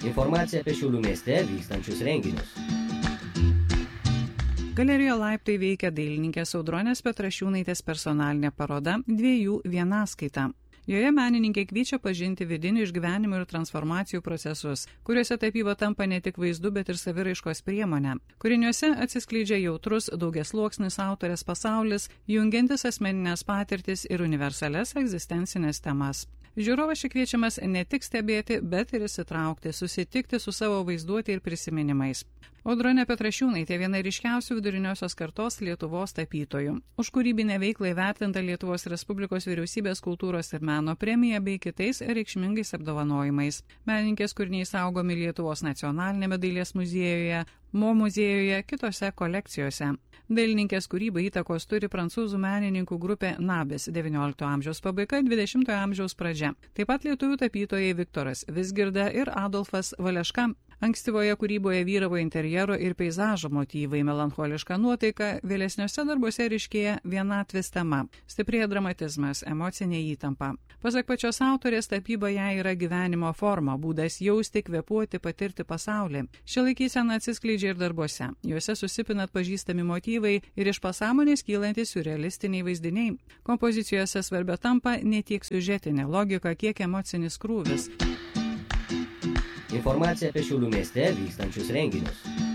Informacija apie Šiaulių mieste vykstančius renginius. Galerijoje Laiptai veikia dailininkės Audronės Petrašiūnaitės personalinė paroda Dviejų vienaskaita. Joje menininkė kviečia pažinti vidinių išgyvenimų ir transformacijų procesus, kuriuose tapyba tampa ne tik vaizdu, bet ir saviraiškos priemonė. Kūriniuose atsiskleidžia jautrus daugiasluoksnis autorės pasaulis, jungiantis asmeninės patirtis ir universalias egzistencinės temas. Žiūrovas šį kviečiamas ne tik stebėti, bet ir įsitraukti, susitikti su savo vaizduotė ir prisiminimais. Audronė Petrašiūnaitė viena ryškiausių viduriniosios kartos Lietuvos tapytojų. Už kūrybinę veiklą įvertinta Lietuvos Respublikos vyriausybės kultūros ir meno premija bei kitais reikšmingais apdovanojimais. Menininkės kūriniai saugomi Lietuvos nacionalinėme dailės muziejuje, Mo muziejuje, kitose kolekcijose. Dailininkės kūrybai įtakos turi prancūzų menininkų grupė Nabis, XIX amžiaus pabaiga, XX amžiaus pradžia. Taip pat lietuvių tapytojai Viktoras Vizgirda ir Adolfas Valeška. Ankstyvoje kūryboje vyravo interjero ir peizažo motyvai, melancholiška nuotaika, vėlesniuose darbuose ryškėja vienatvės tema, stiprėja dramatizmas, emocinė įtampa. Pasak pačios autorės, tapyba jai yra gyvenimo forma, būdas jausti, kvėpuoti, patirti pasaulį. Ši laikysena atsiskleidžia ir darbuose. Juose susipina atpažįstami motyvai ir iš pasąmonės kylantys siurrealistiniai vaizdiniai. Kompozicijose svarbia tampa ne tiek siužetinė logika, kiek emocinis krūvis. Informacija apie Šiaulių mieste vykstančius renginius.